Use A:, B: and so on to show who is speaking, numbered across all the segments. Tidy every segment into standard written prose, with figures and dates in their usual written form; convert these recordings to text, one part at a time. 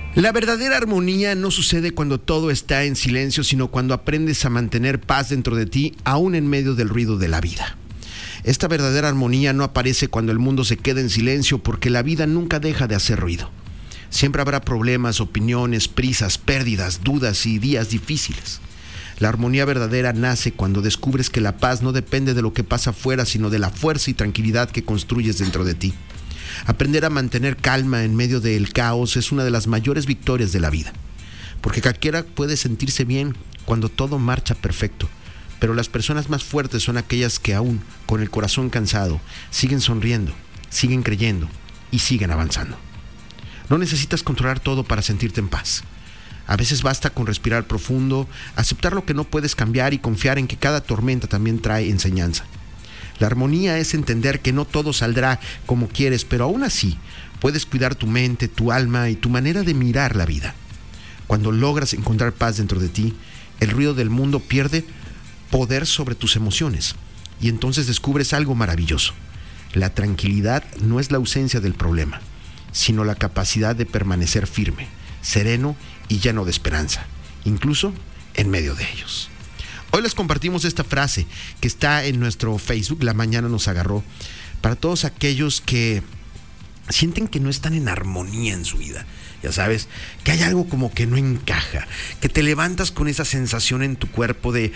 A: La verdadera armonía no sucede cuando todo está en silencio, sino cuando aprendes a mantener paz dentro de ti, aún en medio del ruido de la vida. Esta verdadera armonía no aparece cuando el mundo se queda en silencio, porque la vida nunca deja de hacer ruido. Siempre habrá problemas, opiniones, prisas, pérdidas, dudas y días difíciles. La armonía verdadera nace cuando descubres que la paz no depende de lo que pasa afuera, sino de la fuerza y tranquilidad que construyes dentro de ti. Aprender a mantener calma en medio del caos es una de las mayores victorias de la vida, porque cualquiera puede sentirse bien cuando todo marcha perfecto, pero las personas más fuertes son aquellas que aún con el corazón cansado siguen sonriendo, siguen creyendo y siguen avanzando. No necesitas controlar todo para sentirte en paz. A veces basta con respirar profundo, aceptar lo que no puedes cambiar y confiar en que cada tormenta también trae enseñanza. La armonía es entender que no todo saldrá como quieres, pero aún así puedes cuidar tu mente, tu alma y tu manera de mirar la vida. Cuando logras encontrar paz dentro de ti, el ruido del mundo pierde poder sobre tus emociones y entonces descubres algo maravilloso. La tranquilidad no es la ausencia del problema, sino la capacidad de permanecer firme, sereno y lleno de esperanza, incluso en medio de ellos. Hoy les compartimos esta frase que está en nuestro Facebook, La Mañana Nos Agarró, para todos aquellos que sienten que no están en armonía en su vida. Ya sabes, que hay algo como que no encaja, que te levantas con esa sensación en tu cuerpo de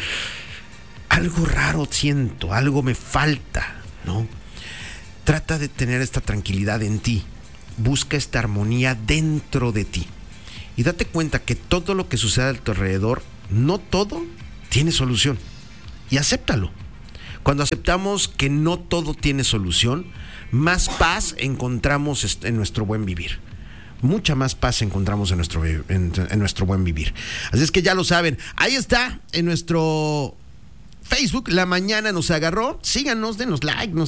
A: algo raro siento, algo me falta, ¿no? Trata de tener esta tranquilidad en ti, busca esta armonía dentro de ti y date cuenta que todo lo que sucede a tu alrededor, no todo tiene solución, y acéptalo. Cuando aceptamos que no todo tiene solución, más paz encontramos en nuestro buen vivir. Mucha más paz encontramos en nuestro buen vivir. Así es que ya lo saben, ahí está en nuestro Facebook, La Mañana Nos Agarró. Síganos, denos like,